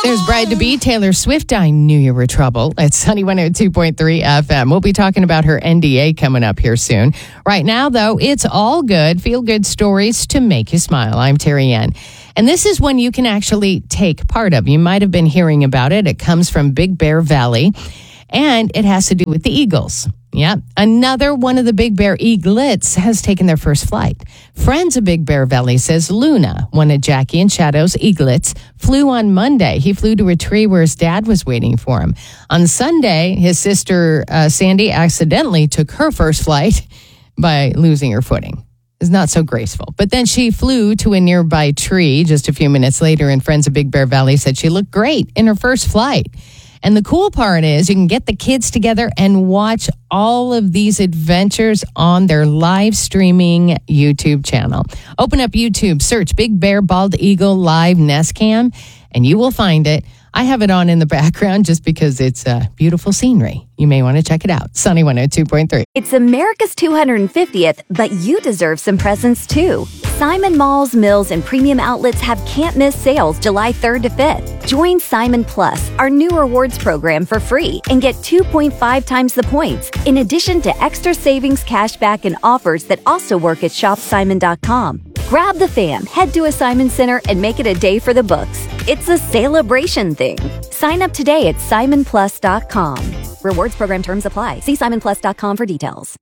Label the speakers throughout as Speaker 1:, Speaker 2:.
Speaker 1: There's bride-to-be Taylor Swift. I knew you were trouble at Sunny 102.3 FM. We'll be talking about her NDA coming up here soon. Right now, though, it's all good. Feel-good stories to make you smile. I'm Terry Ann. And this is one you can actually take part of. You might have been hearing about it. It comes from Big Bear Valley, and it has to do with the Eagles. Yeah, another one of the Big Bear Eaglets has taken their first flight. Friends of Big Bear Valley says Luna, one of Jackie and Shadow's Eaglets, flew on Monday. He flew to a tree where his dad was waiting for him. On Sunday, his sister Sandy accidentally took her first flight by losing her footing. It's not so graceful. But then she flew to a nearby tree just a few minutes later, and Friends of Big Bear Valley said she looked great in her first flight. And the cool part is you can get the kids together and watch all of these adventures on their live streaming YouTube channel. Open up YouTube, search Big Bear Bald Eagle Live Nest Cam, and you will find it. I have it on in the background just because it's beautiful scenery. You may want to check it out. Sunny 102.3.
Speaker 2: It's America's 250th, but you deserve some presents too. Simon Malls, Mills, and premium outlets have can't-miss sales July 3rd to 5th. Join Simon Plus, our new rewards program, for free and get 2.5 times the points, in addition to extra savings, cashback, and offers that also work at shopsimon.com. Grab the fam, head to a Simon Center, and make it a day for the books. It's a celebration thing. Sign up today at simonplus.com. Rewards program terms apply. See simonplus.com for details.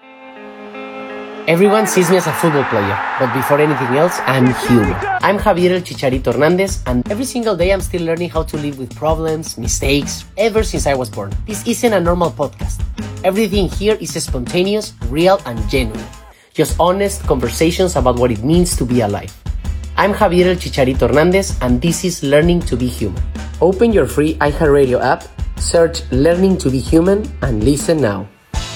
Speaker 3: Everyone sees me as a football player, but before anything else, I'm human. I'm Javier El Chicharito Hernandez, and every single day I'm still learning how to live with problems, mistakes, ever since I was born. This isn't a normal podcast. Everything here is spontaneous, real, and genuine. Just honest conversations about what it means to be alive. I'm Javier El Chicharito Hernandez, and this is Learning to be Human. Open your free iHeartRadio app, search Learning to be Human, and listen now.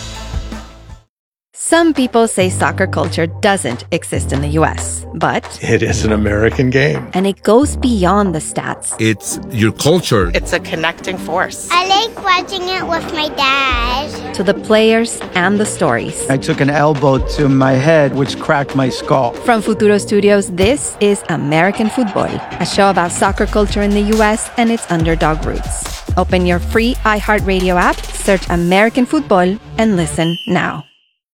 Speaker 4: Some people say soccer culture doesn't exist in the U.S., but
Speaker 5: it is an American game.
Speaker 4: And it goes beyond the stats.
Speaker 6: It's your culture.
Speaker 7: It's a connecting force.
Speaker 8: I like watching it with my dad.
Speaker 4: To the players and the stories.
Speaker 9: I took an elbow to my head, which cracked my skull.
Speaker 4: From Futuro Studios, this is American Football, a show about soccer culture in the U.S. and its underdog roots. Open your free iHeartRadio app, search American Football, and listen now.